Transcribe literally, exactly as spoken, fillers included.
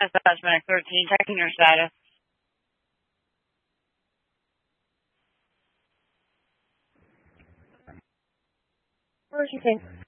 Suspect thirteen, checking your status. Where is she saying?